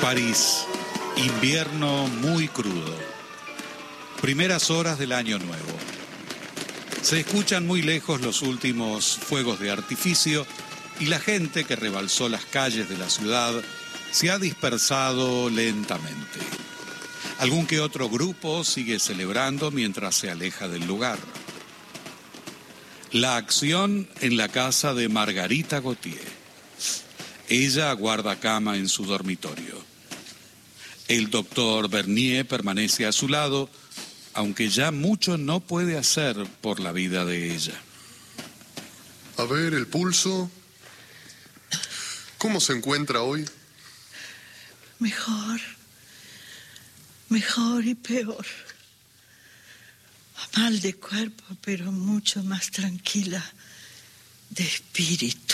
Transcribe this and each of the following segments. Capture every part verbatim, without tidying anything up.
París, invierno muy crudo. Primeras horas del año nuevo. Se escuchan muy lejos los últimos fuegos de artificio y la gente que rebalsó las calles de la ciudad se ha dispersado lentamente. Algún que otro grupo sigue celebrando mientras se aleja del lugar. La acción en la casa de Margarita Gautier. Ella aguarda cama en su dormitorio. El doctor Bernier permanece a su lado, aunque ya mucho no puede hacer por la vida de ella. A ver, el pulso. ¿Cómo se encuentra hoy? Mejor. Mejor y peor. Mal de cuerpo, pero mucho más tranquila de espíritu.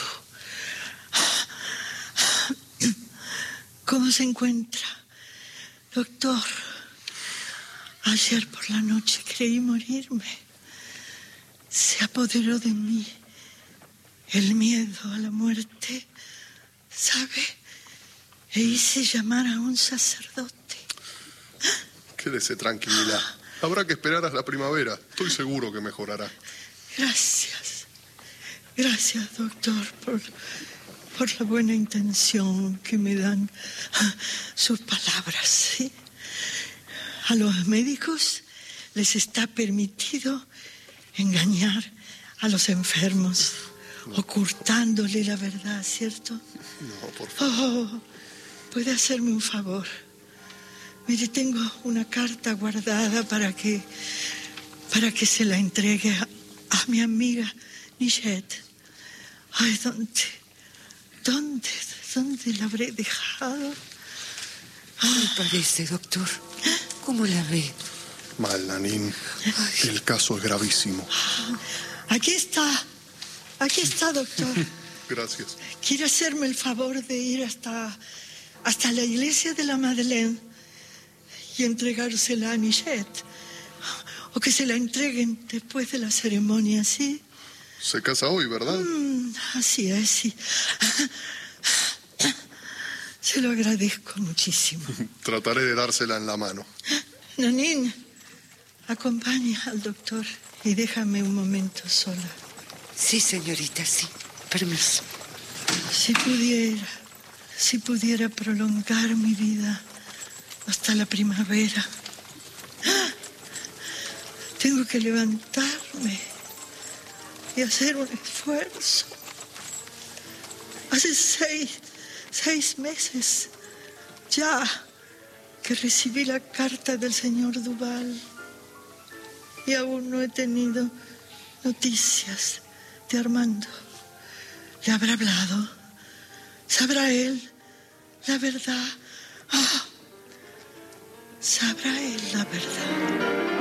¿Cómo se encuentra, doctor? Ayer por la noche creí morirme. Se apoderó de mí el miedo a la muerte, ¿sabe? E hice llamar a un sacerdote. Quédese tranquila. Habrá que esperar hasta la primavera. Estoy seguro que mejorará. Gracias. Gracias, doctor, por, por la buena intención que me dan sus palabras, ¿sí? A los médicos les está permitido engañar a los enfermos, no. Ocultándole la verdad, ¿cierto? No, por favor. Oh, ¿puede hacerme un favor? Mire, tengo una carta guardada para que, para que se la entregue a, a mi amiga Nichette. Ay, ¿dónde? ¿Dónde? ¿Dónde la habré dejado? Me parece, doctor. ¿Cómo la ve? Mal, Nanín. El caso es gravísimo. Aquí está. Aquí está, doctor. Gracias. ¿Quiere hacerme el favor de ir hasta, hasta la iglesia de la Madeleine y entregársela a Nichette? O que se la entreguen después de la ceremonia, ¿sí? Se casa hoy, ¿verdad? Mm, así es, sí. Se lo agradezco muchísimo. Trataré de dársela en la mano. Nanín, acompaña al doctor y déjame un momento sola. Sí, señorita, sí. Permiso. Si pudiera, si pudiera prolongar mi vida hasta la primavera. Tengo que levantarme y hacer un esfuerzo. Hace seis, seis meses ya que recibí la carta del señor Duval y aún no he tenido noticias de Armando. ¿Le habrá hablado? ¿Sabrá él la verdad? Oh, ¿sabrá él la verdad?